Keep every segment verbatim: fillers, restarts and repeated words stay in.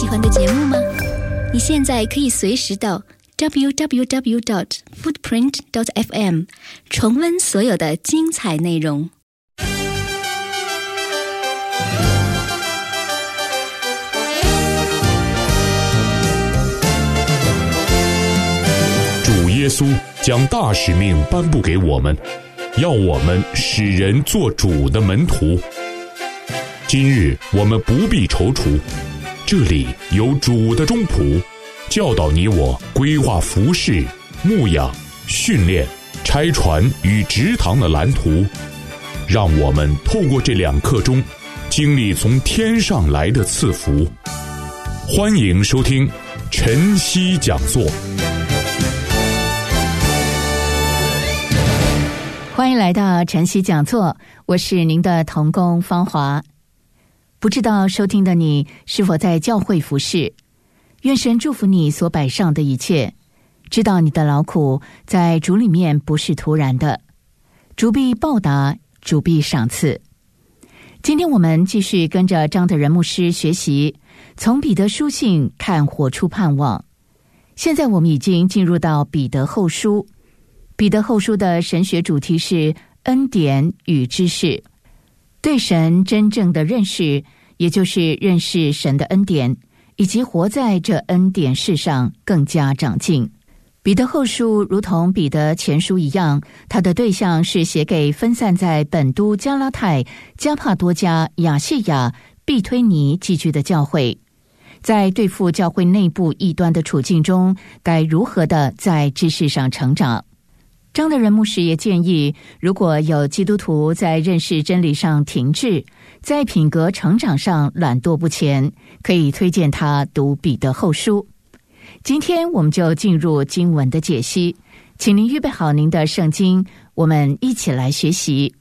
喜欢的节目吗？你现在可以随时到 double-u double-u double-u dot footprint dot f m 重温所有的精彩内容。 主耶稣将大使命颁布给我们，要我们使人做主的门徒。今日我们不必踌躇，这里有主的中仆，教导你我规划服事、牧养、训练、拆船与植堂的蓝图。让我们透过这两刻钟，经历从天上来的赐福。欢迎收听晨曦讲座。 欢迎来到晨曦讲座，我是您的同工芳华。不知道收听的你是否在教会服事？愿神祝福你所摆上的一切，知道你的劳苦在主里面不是突然的，主必报答，主必赏赐。今天我们继续跟着张德仁牧师学习，从彼得书信看活出盼望。现在我们已经进入到彼得后书，彼得后书的神学主题是恩典与知识，对神真正的认识，也就是认识神的恩典，以及活在这恩典世上更加长进。彼得后书如同彼得前书一样，它的对象是写给分散在本都、加拉太、加帕多家、亚细亚、庇推尼寄居的教会，在对付教会内部异端的处境中，该如何的在知识上成长。张德仁牧师也建议，如果有基督徒在认识真理上停滞，在品格成长上懒惰不前，可以推荐他读彼得后书。今天我们就进入经文的解析，请您预备好您的圣经，我们一起来学习。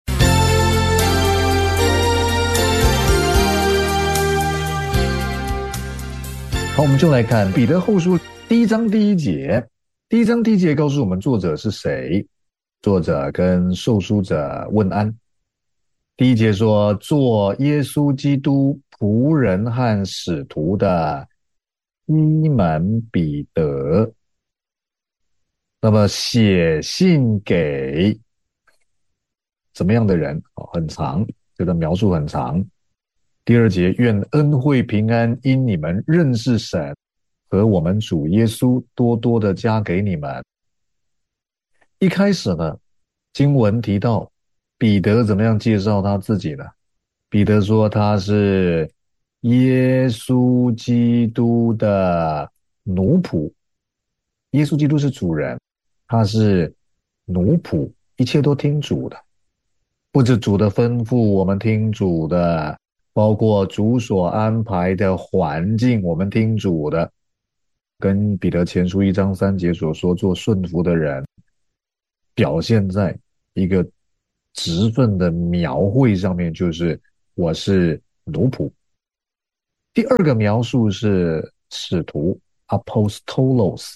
好，我们就来看彼得后书第一章第一节。第一章第一节告诉我们作者是谁，作者跟受书者问安。第一节说，做耶稣基督仆人和使徒的西门彼得，那么写信给怎么样的人？很长，这个描述很长。第二节，愿恩惠平安因你们认识神和我们主耶稣多多的加给你们。一开始呢，经文提到彼得怎么样介绍他自己呢？彼得说他是耶稣基督的奴仆。耶稣基督是主人，他是奴仆，一切都听主的，不止主的吩咐我们听主的，包括主所安排的环境我们听主的。跟彼得前书一章三节所说，做顺服的人表现在一个职分的描绘上面，就是我是奴仆。第二个描述是使徒 apostolos。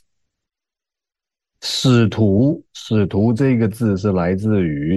使徒使徒这个字是来自于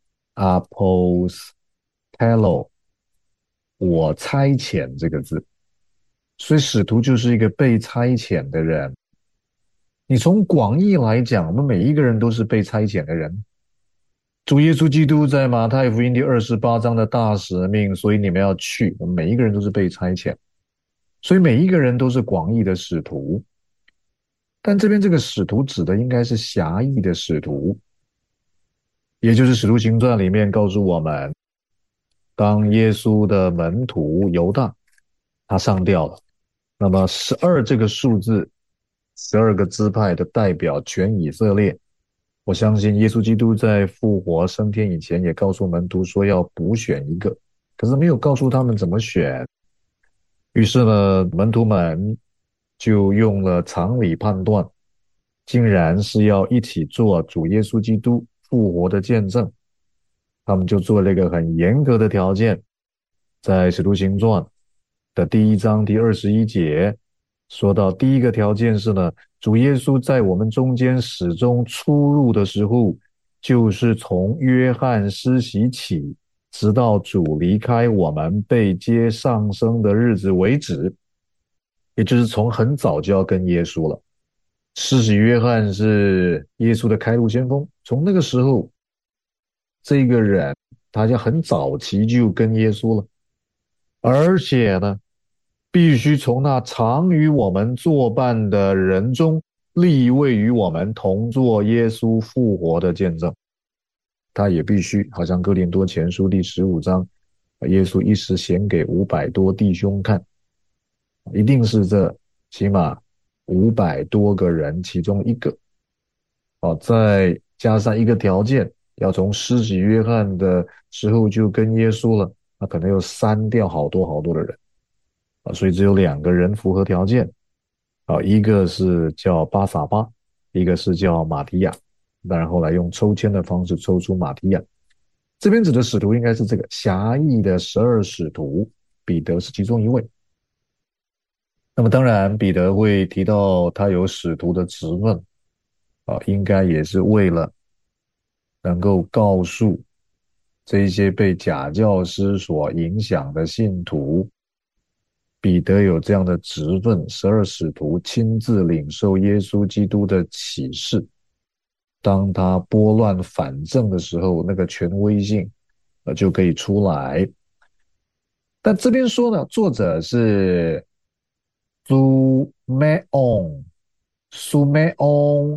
apostello， 我差遣这个字，所以使徒就是一个被差遣的人。你从广义来讲，我们每一个人都是被差遣的人。主耶稣基督在马太福音第二十八章的大使命，所以你们要去，我们每一个人都是被差遣，所以每一个人都是广义的使徒。但这边这个使徒指的应该是狭义的使徒，也就是使徒行传里面告诉我们，当耶稣的门徒犹大他上吊了，那么十二这个数字，十二个支派的代表全以色列。我相信耶稣基督在复活升天以前也告诉门徒说要补选一个，可是没有告诉他们怎么选。于是呢，门徒们就用了常理判断，竟然是要一起做主耶稣基督复活的见证。他们就做了一个很严格的条件，在使徒行传的第一章第二十一节说到，第一个条件是呢，主耶稣在我们中间始终出入的时候，就是从约翰施洗起，直到主离开我们被接上升的日子为止。 也就是从很早就要跟耶稣了。施洗约翰是耶稣的开路先锋，从那个时候，这个人他就很早期就跟耶稣了，而且呢，必须从那常与我们作伴的人中立位与我们同作耶稣复活的见证。他也必须，好像哥林多前书第十五章，耶稣一时显给五百多弟兄看，一定是这起码五百多个人其中一个。好，再加上一个条件，要从施洗约翰的时候就跟耶稣了，那可能又删掉好多好多的人啊，所以只有两个人符合条件啊，一个是叫巴撒巴，一个是叫马提亚。当然后来用抽签的方式抽出马提亚。这边指的使徒应该是这个狭义的十二使徒，彼得是其中一位。那么当然彼得会提到他有使徒的职分啊，应该也是为了能够告诉这些被假教师所影响的信徒，彼得有这样的职分，十二使徒亲自领受耶稣基督的启示，当他拨乱反正的时候，那个权威性呃就可以出来。但这边说呢，作者是苏梅翁苏梅翁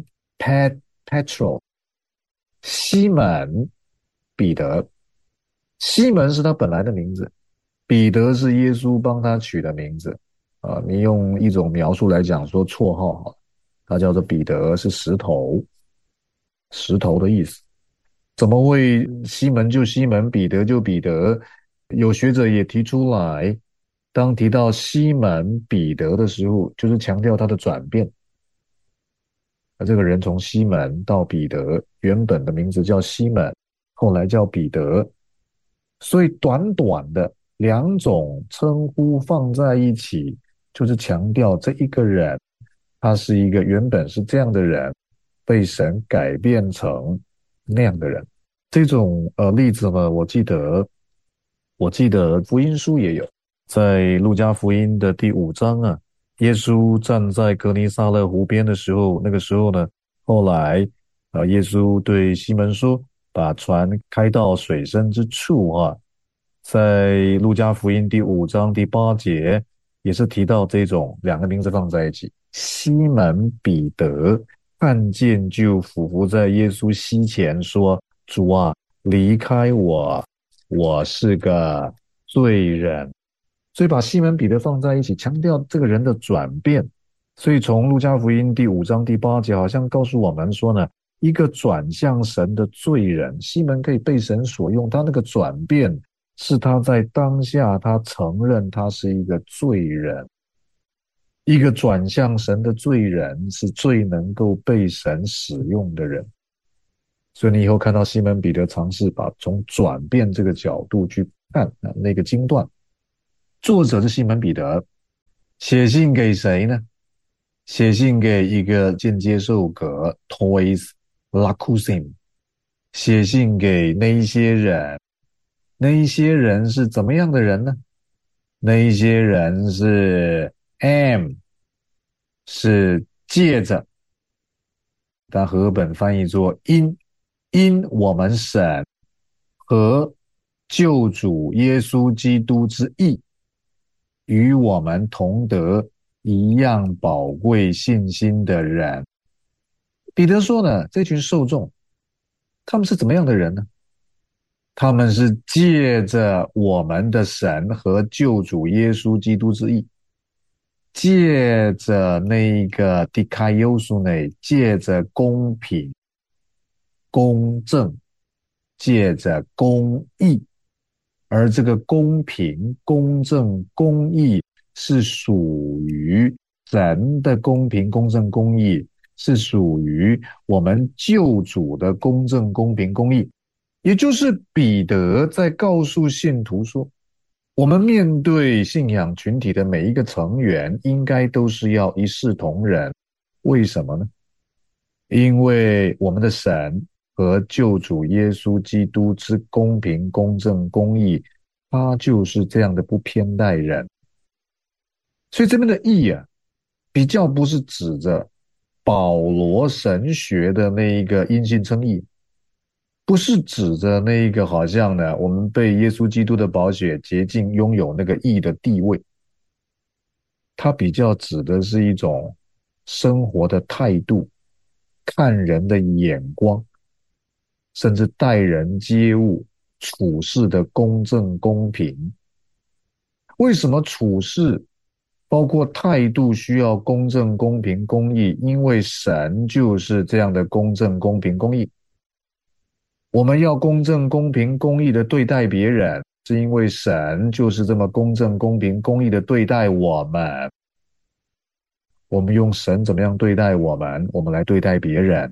Petro 西门彼得。西门是他本来的名字，彼得是耶稣帮他取的名字啊、呃。你用一种描述来讲说绰号好了，他叫做彼得，是石头，石头的意思。怎么会西门就西门，彼得就彼得？有学者也提出来，当提到西门彼得的时候，就是强调他的转变。而这个人从西门到彼得，原本的名字叫西门，后来叫彼得，所以短短的两种称呼放在一起，就是强调这一个人，他是一个原本是这样的人，被神改变成那样的人。这种呃例子呢，我记得我记得福音书也有，在路加福音的第五章啊，耶稣站在格尼撒勒湖边的时候，那个时候呢，后来呃耶稣对西门说，把船开到水深之处啊。在路加福音第五章第八节也是提到这种两个名字放在一起，西门彼得看见就俯伏在耶稣膝前说，主啊，离开我，我是个罪人。所以把西门彼得放在一起，强调这个人的转变。所以从路加福音第五章第八节好像告诉我们说呢，一个转向神的罪人，西门可以被神所用，他那个转变是他在当下他承认他是一个罪人。一个转向神的罪人是最能够被神使用的人。所以你以后看到西门彼得尝试把从转变这个角度去看那个经段，作者是西门彼得，写信给谁呢？写信给一个间接受格 Toys Lakusim， 写信给那一些人。那一些人是怎么样的人呢？那一些人是 M， 是借着，但和合本翻译作因因我们神和救主耶稣基督之义，与我们同得一样宝贵信心的人。彼得说呢，这群受众他们是怎么样的人呢？他们是借着我们的神和救主耶稣基督之义，借着那个 dikaiosune， 借着公平公正，借着公义。而这个公平公正公义是属于神的公平公正公义，是属于我们救主的公正公平公义。也就是彼得在告诉信徒说，我们面对信仰群体的每一个成员，应该都是要一视同仁。为什么呢？因为我们的神和救主耶稣基督之公平公正公义，他就是这样的不偏待人。 所以这边的义啊，比较不是指着保罗神学的那一个因信称义，不是指着那一个好像呢，我们被耶稣基督的宝血洁净，拥有那个义的地位。它比较指的是一种生活的态度，看人的眼光，甚至待人接物、处事的公正公平。为什么处事包括态度需要公正公平公义？因为神就是这样的公正公平公义。我们要公正公平公义的对待别人，是因为神就是这么公正公平公义的对待我们。我们用神怎么样对待我们，我们来对待别人。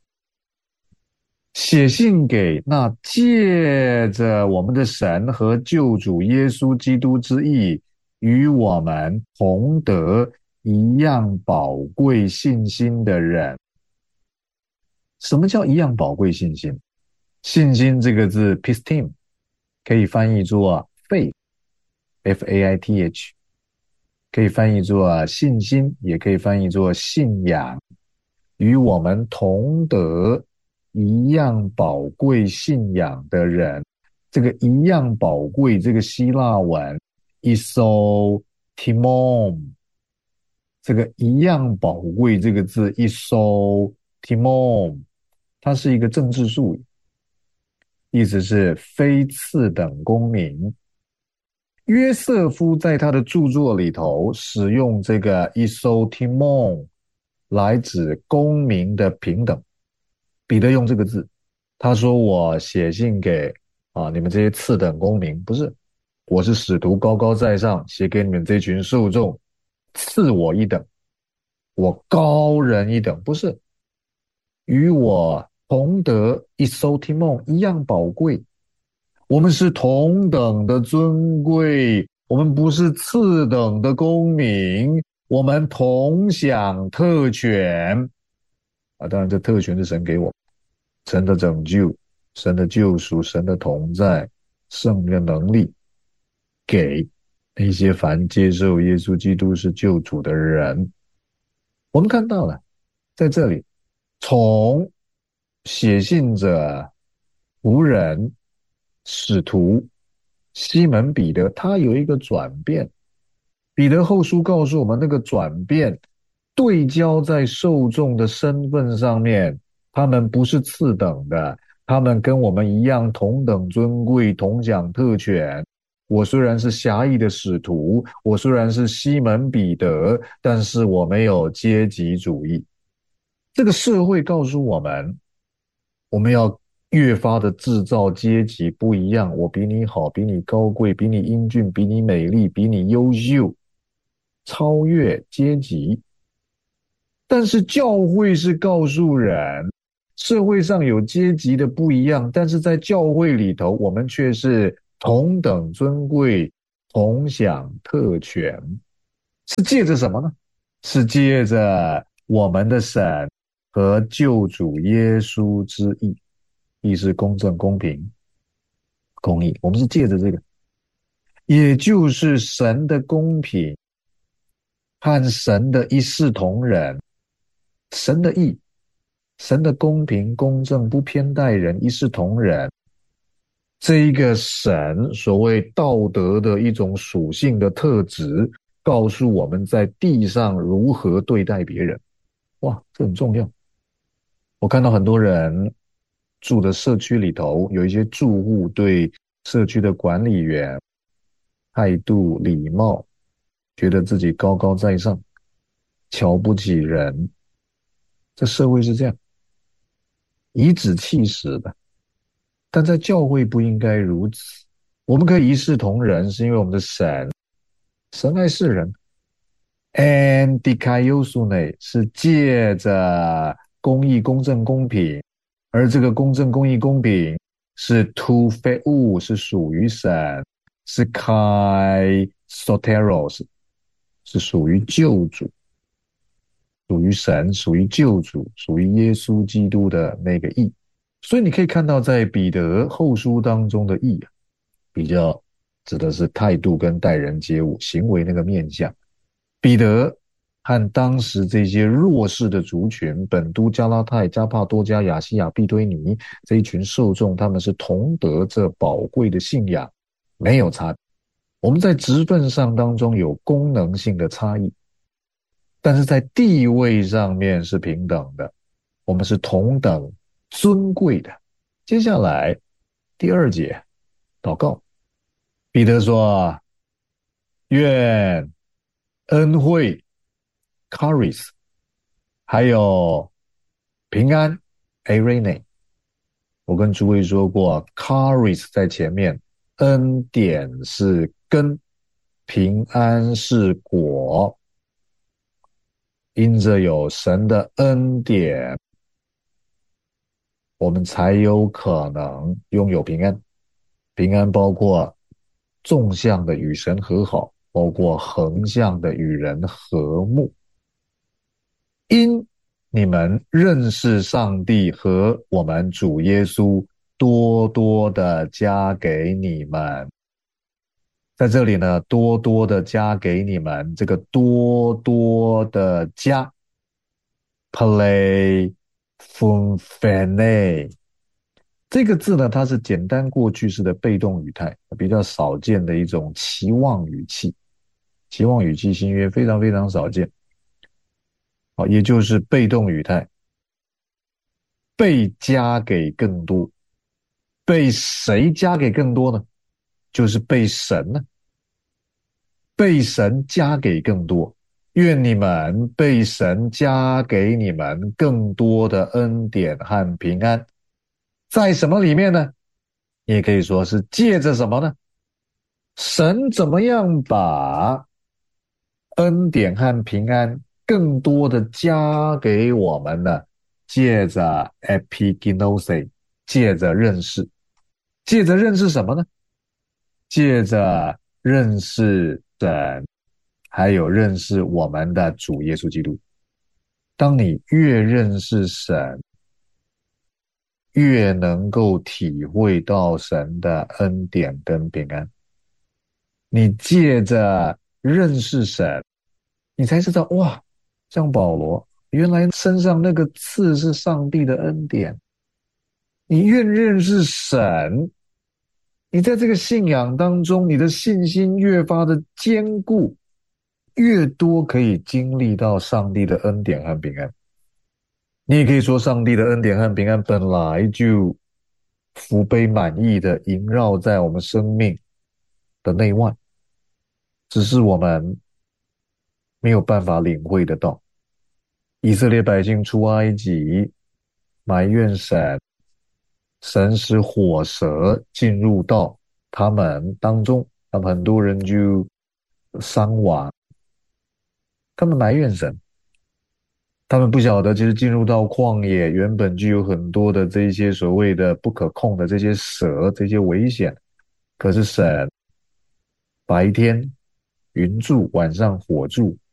写信给那借着我们的神和救主耶稣基督之义，与我们同得一样宝贵信心的人。什么叫一样宝贵信心？信心这个字 pistim 可以翻译作 faith F A I T H， 可以翻译作信心，也可以翻译作信仰。与我们同得一样宝贵信仰的人，这个一样宝贵，这个希腊文 isotimon， 这个一样宝贵这个字 isotimon， 它是一个政治术语，意思是非次等公民。约瑟夫在他的著作里头使用这个 isotimon 来指公民的平等。彼得用这个字，他说我写信给啊你们这些次等公民，不是，我是使徒高高在上，写给你们这群受众，次我一等，我高人一等，不是，与我同得 isotimon 一样宝贵，我们是同等的尊贵，我们不是次等的公民，我们同享特权啊！当然，这特权是神给我，神的拯救、神的救赎、神的同在、圣的能力，给那些凡接受耶稣基督是救主的人。我们看到了，在这里，从写信者、仆人、使徒西门彼得，他有一个转变。彼得后书告诉我们，那个转变对焦在受众的身份上面，他们不是次等的，他们跟我们一样同等尊贵，同享特权。我虽然是狭义的使徒，我虽然是西门彼得，但是我没有阶级主义。这个社会告诉我们，我们要越发的制造阶级不一样，我比你好，比你高贵，比你英俊，比你美丽，比你优秀，超越阶级。但是教会是告诉人，社会上有阶级的不一样，但是在教会里头，我们却是同等尊贵，同享特权。是借着什么呢？是借着我们的神和救主耶稣之义，义是公正、公平、公义。我们是借着这个，也就是神的公平和神的一视同仁，神的义，神的公平、公正，不偏待人，一视同仁。这一个神所谓道德的一种属性的特质，告诉我们在地上如何对待别人。哇，这很重要。我看到很多人住的社区里头，有一些住户对社区的管理员态度礼貌，觉得自己高高在上，瞧不起人。这社会是这样，颐指气使的。但在教会不应该如此，我们可以一视同仁，是因为我们的神，神爱世人。Andikaiosune 是借着公义、公正、公平，而这个公正、公义、公平是 to feu， 是属于神，是 kai soteros， 是属于救主，属于神，属于救主，属于耶稣基督的那个义。所以你可以看到，在彼得后书当中的义啊，比较指的是态度跟待人接物、行为那个面向， 彼得和当时这些弱势的族群，本都、加拉太、加帕多加、亚细亚、庇推尼这一群受众，他们是同得这宝贵的信仰，没有差别。我们在职分上当中有功能性的差异，但是在地位上面是平等的，我们是同等尊贵的。接下来第二节祷告，彼得说，愿恩惠 charis 还有平安 eirene， 我跟诸位说过 charis 在前面，恩典是根，平安是果，因着有神的恩典，我们才有可能拥有平安。平安包括纵向的与神和好，包括横向的与人和睦。因你们认识上帝和我们主耶稣，多多的加给你们。在这里呢，多多的加给你们，这个多多的加 play fun fene 这个字呢，它是简单过去式的被动语态，比较少见的一种期望语气。期望语气新约非常非常少见，好，也就是被动语态，被加给更多。被谁加给更多呢？就是被神呢，被神加给更多。愿你们被神加给你们更多的恩典和平安。在什么里面呢？也可以说是借着什么呢？神怎么样把恩典和平安更多的加给我们呢？借着 epigenosis， 借着认识。借着认识什么呢？借着认识神，还有认识我们的主耶稣基督。当你越认识神，越能够体会到神的恩典跟平安。你借着认识神，你才知道，哇，像保罗，原来身上那个刺是上帝的恩典。你越认识神，你在这个信仰当中，你的信心越发的坚固，越多可以经历到上帝的恩典和平安。你也可以说，上帝的恩典和平安本来就福杯满溢的萦绕在我们生命的内外，只是我们没有办法领会得到。以色列百姓出埃及，埋怨神，神使火蛇进入到他们当中，他们很多人就伤亡。他们埋怨神，他们不晓得，其实进入到旷野，原本就有很多的这些所谓的不可控的这些蛇，这些危险。可是神白天云柱，晚上火柱，